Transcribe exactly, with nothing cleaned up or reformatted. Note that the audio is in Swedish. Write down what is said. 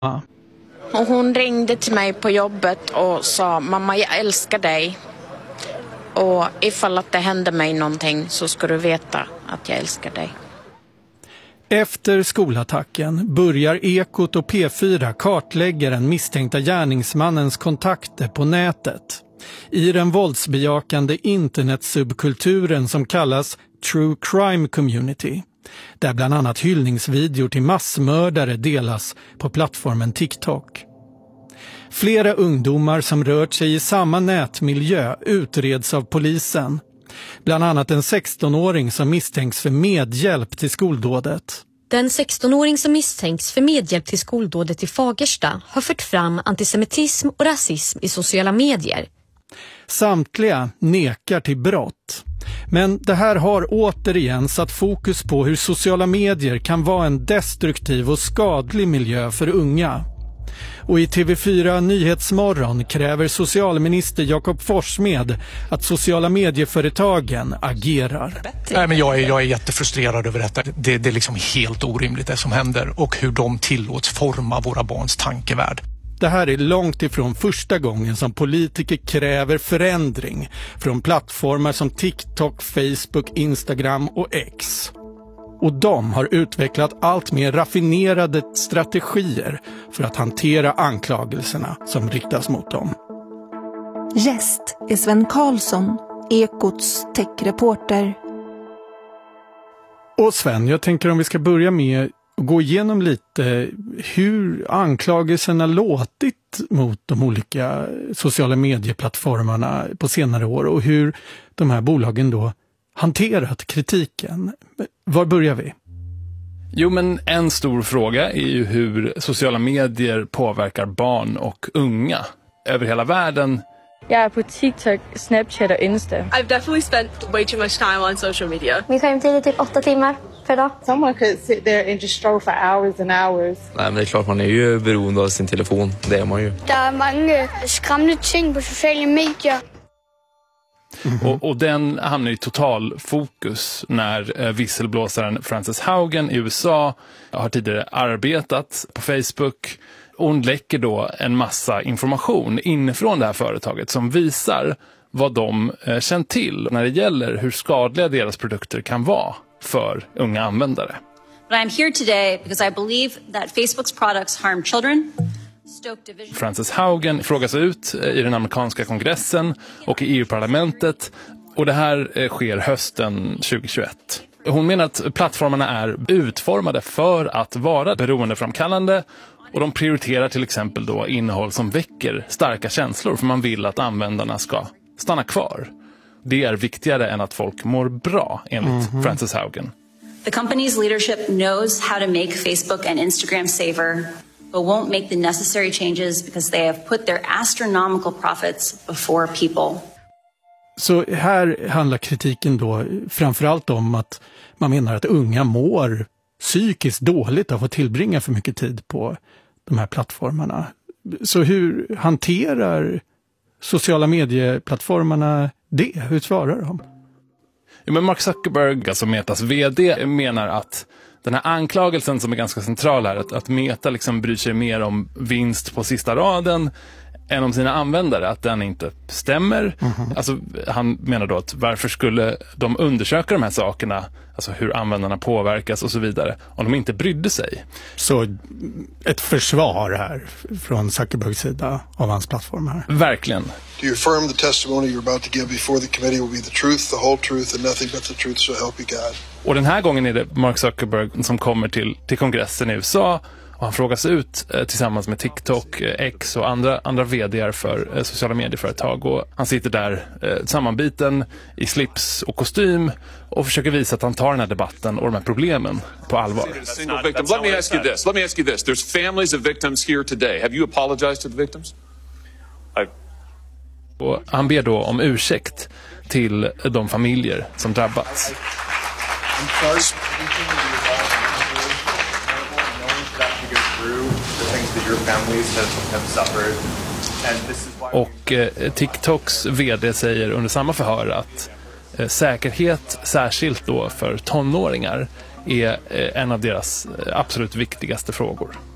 Och hon ringde till mig på jobbet och sa: mamma, jag älskar dig. Och ifall att det händer mig någonting så ska du veta att jag älskar dig. Efter skolattacken börjar Ekot och P fyra kartlägga den misstänkta gärningsmannens kontakter på nätet. I den våldsbejakande internetsubkulturen som kallas True Crime Community, där bland annat hyllningsvideor till massmördare delas på plattformen TikTok. Flera ungdomar som rört sig i samma nätmiljö utreds av polisen. Bland annat en sextonåring som misstänks för medhjälp till skoldådet. Den sextonåring som misstänks för medhjälp till skoldådet i Fagersta har fört fram antisemitism och rasism i sociala medier. Samtliga nekar till brott. Men det här har återigen satt fokus på hur sociala medier kan vara en destruktiv och skadlig miljö för unga. Och i T V fyra Nyhetsmorgon kräver socialminister Jakob Forssmed att sociala medieföretagen agerar. Nej, men jag är, jag är jättefrustrerad över detta. Det, det är liksom helt orimligt det som händer och hur de tillåts forma våra barns tankevärld. Det här är långt ifrån första gången som politiker kräver förändring från plattformar som TikTok, Facebook, Instagram och X. Och de har utvecklat allt mer raffinerade strategier för att hantera anklagelserna som riktas mot dem. Gäst är Sven Karlsson, Ekots techreporter. Och Sven, jag tänker om vi ska börja med att gå igenom lite hur anklagelserna låtit mot de olika sociala medieplattformarna på senare år och hur de här bolagen då hanterat kritiken. Var börjar vi? Jo, men en stor fråga är ju hur sociala medier påverkar barn och unga över hela världen. Jag är på TikTok, Snapchat och Insta. I've definitely spent way too much time on social media. Min skärmtid är typ åtta timmar per dag. Someone could sit there and just stroll for hours and hours. Nej, men det är klart man är ju beroende av sin telefon. Det är man ju. Det är många skrämmande ting på sociala medier. Mm-hmm. Och, och den hamnar i total fokus när eh, visselblåsaren Frances Haugen i U S A har tidigare arbetat på Facebook. Och hon läcker då en massa information inifrån det här företaget som visar vad de eh, känt till när det gäller hur skadliga deras produkter kan vara för unga användare. But I'm here today because I believe that Facebook's products harm children. Frances Haugen frågas ut i den amerikanska kongressen och i E U-parlamentet, och det här sker hösten tjugohundratjugoett. Hon menar att plattformarna är utformade för att vara beroendeframkallande, och de prioriterar till exempel då innehåll som väcker starka känslor, för man vill att användarna ska stanna kvar. Det är viktigare än att folk mår bra, enligt mm-hmm. Frances Haugen. The company's leadership knows how to make Facebook and Instagram safer, but won't make the necessary changes because they have put their astronomical profits before people. Så här handlar kritiken då framförallt om att man menar att unga mår psykiskt dåligt av att tillbringa för mycket tid på de här plattformarna. Så hur hanterar sociala medieplattformarna det? Hur svarar de? Ja, men Mark Zuckerberg, alltså Metas vd, menar att den här anklagelsen som är ganska central här, att, att Meta liksom bryr sig mer om vinst på sista raden än om sina användare, att den inte stämmer. Mm-hmm. Alltså, han menar då att varför skulle de undersöka de här sakerna, alltså hur användarna påverkas och så vidare, om de inte brydde sig. Så ett försvar här från Zuckerbergs sida av hans plattform här. Verkligen. Do you affirm the testimony you're about to give before the committee will be the truth, the whole truth and nothing but the truth, so help you God? Och den här gången är det Mark Zuckerberg som kommer till, till kongressen i U S A, och han frågas ut eh, tillsammans med TikTok, eh, X och andra, andra vd:ar för eh, sociala medieföretag. Och han sitter där eh, sammanbiten i slips och kostym och försöker visa att han tar den här debatten och de här problemen på allvar. Let me ask you this. Let me ask you this. There's families of victims here today. Have you apologized to the victims? I... Och han ber då om ursäkt till de familjer som drabbats. Och eh, TikToks vd säger under samma förhör att eh, säkerhet, särskilt då för tonåringar, är eh, en av deras eh, absolut viktigaste frågor.